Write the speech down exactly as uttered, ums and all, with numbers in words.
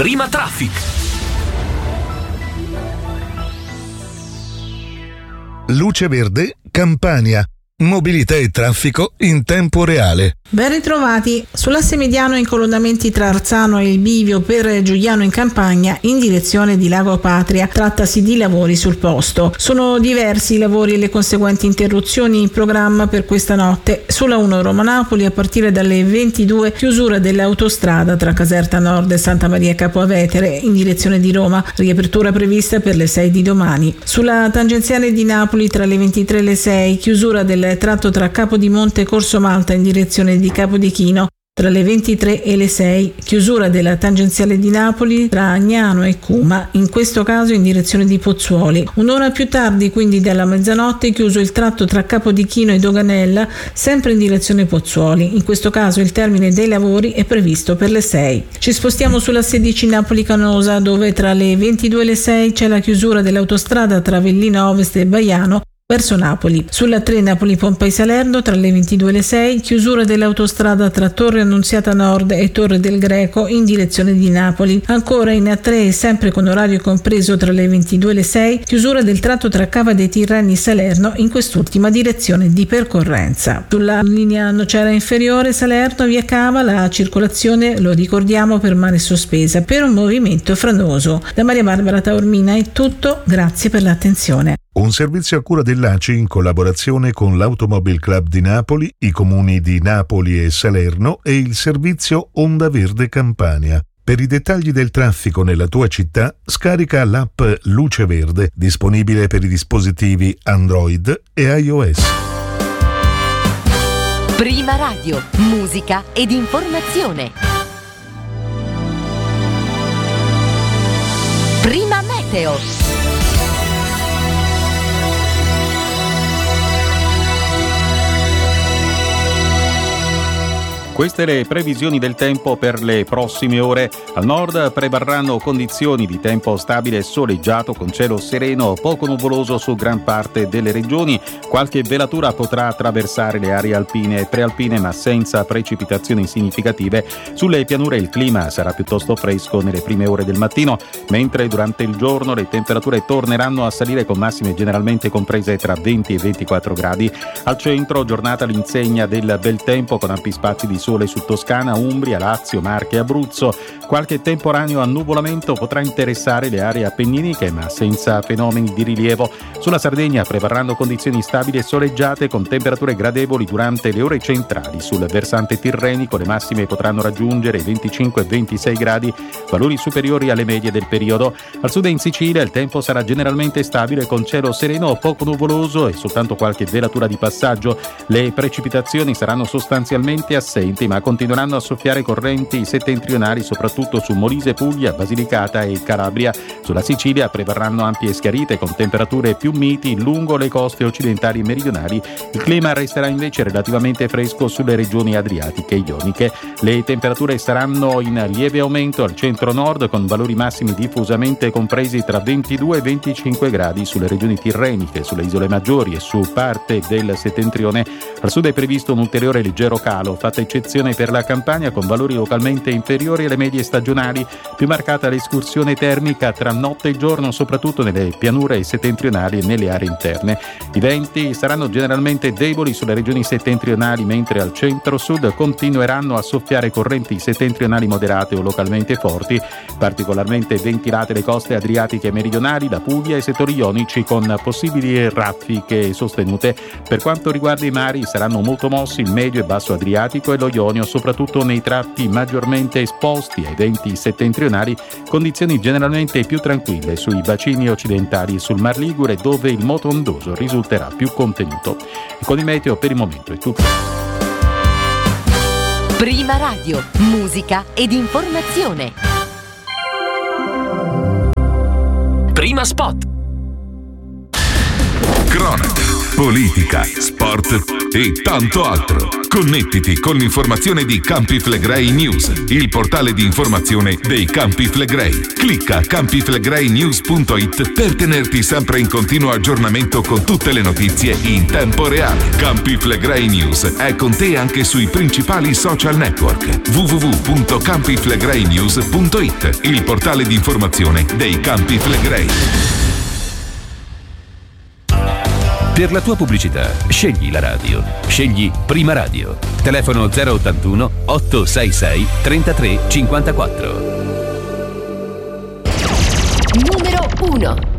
Prima Traffic. Luce Verde, Campania. Mobilità e traffico in tempo reale. Ben ritrovati. Sull'asse mediano in collocamenti tra Arzano e il bivio per Giuliano in Campagna in direzione di Lago Patria. Trattasi di lavori sul posto. Sono diversi i lavori e le conseguenti interruzioni in programma per questa notte. Sulla uno Roma-Napoli a partire dalle ventidue chiusura dell'autostrada tra Caserta Nord e Santa Maria Capua Vetere in direzione di Roma. Riapertura prevista per le sei di domani. Sulla tangenziale di Napoli tra le ventitré e le sei chiusura del tratto tra Capodimonte e Corso Malta in direzione di Capodichino tra le ventitré e le sei, chiusura della tangenziale di Napoli tra Agnano e Cuma, in questo caso in direzione di Pozzuoli. Un'ora più tardi, quindi dalla mezzanotte, chiuso il tratto tra Capodichino e Doganella, sempre in direzione Pozzuoli. In questo caso il termine dei lavori è previsto per le sei. Ci spostiamo sulla sedici Napoli-Canosa, dove tra le ventidue e le sei c'è la chiusura dell'autostrada tra Avellino Ovest e Baiano verso Napoli. Sulla tre Napoli-Pompei Salerno tra le ventidue e le sei, chiusura dell'autostrada tra Torre Annunziata Nord e Torre del Greco in direzione di Napoli. Ancora in A tre, sempre con orario compreso tra le ventidue e le sei, chiusura del tratto tra Cava dei Tirreni Salerno in quest'ultima direzione di percorrenza. Sulla linea Nocera inferiore Salerno via Cava la circolazione, lo ricordiamo, permane sospesa per un movimento franoso. Da Maria Barbara Taormina è tutto, grazie per l'attenzione. Un servizio a cura dell'A C I in collaborazione con l'Automobile Club di Napoli, i comuni di Napoli e Salerno e il servizio Onda Verde Campania. Per i dettagli del traffico nella tua città, scarica l'app Luce Verde, disponibile per i dispositivi Android e iOS. Prima Radio, musica ed informazione. Prima Meteo. Queste le previsioni del tempo per le prossime ore. Al nord prevarranno condizioni di tempo stabile e soleggiato con cielo sereno, poco nuvoloso su gran parte delle regioni. Qualche velatura potrà attraversare le aree alpine e prealpine, ma senza precipitazioni significative. Sulle pianure il clima sarà piuttosto fresco nelle prime ore del mattino, mentre durante il giorno le temperature torneranno a salire con massime generalmente comprese tra venti e ventiquattro gradi. Al centro giornata all'insegna del bel tempo con ampi spazi di sole su Toscana, Umbria, Lazio, Marche e Abruzzo. Qualche temporaneo annuvolamento potrà interessare le aree appenniniche, ma senza fenomeni di rilievo. Sulla Sardegna prevarranno condizioni stabili e soleggiate con temperature gradevoli durante le ore centrali. Sul versante tirrenico le massime potranno raggiungere i venticinque e ventisei gradi, valori superiori alle medie del periodo. Al sud e in Sicilia il tempo sarà generalmente stabile con cielo sereno o poco nuvoloso e soltanto qualche velatura di passaggio. Le precipitazioni saranno sostanzialmente assenti, ma continueranno a soffiare correnti settentrionali soprattutto su Molise, Puglia, Basilicata e Calabria. Sulla Sicilia prevarranno ampie schiarite con temperature più miti lungo le coste occidentali e meridionali. Il clima resterà invece relativamente fresco sulle regioni adriatiche e ioniche. Le temperature saranno in lieve aumento al centro-nord con valori massimi diffusamente compresi tra ventidue e venticinque gradi sulle regioni tirreniche, sulle isole maggiori e su parte del settentrione. Al sud è previsto un ulteriore leggero calo, fatta eccezione per la Campania con valori localmente inferiori alle medie stagionali, più marcata l'escursione termica tra notte e giorno soprattutto nelle pianure settentrionali e nelle aree interne. I venti saranno generalmente deboli sulle regioni settentrionali, mentre al centro-sud continueranno a soffiare correnti settentrionali moderate o localmente forti, particolarmente ventilate le coste adriatiche e meridionali, la Puglia e settori ionici con possibili raffiche sostenute. Per quanto riguarda i mari saranno molto mossi il medio e basso Adriatico e lo Ionio, soprattutto nei tratti maggiormente esposti ai venti settentrionali, condizioni generalmente più tranquille sui bacini occidentali e sul Mar Ligure, dove il moto ondoso risulterà più contenuto. E con il meteo per il momento è tutto. Prima Radio, musica ed informazione. Prima Spot. Cronache, politica, sport e tanto altro. Connettiti con l'informazione di Campi Flegrei News, il portale di informazione dei Campi Flegrei. Clicca campi flegrei news punto it per tenerti sempre in continuo aggiornamento con tutte le notizie in tempo reale. Campi Flegrei News è con te anche sui principali social network. w w w punto campi flegrei news punto it, il portale di informazione dei Campi Flegrei. Per la tua pubblicità, scegli la radio. Scegli Prima Radio. Telefono zero ottantuno ottosessantasei trentatré cinquantaquattro. Numero uno.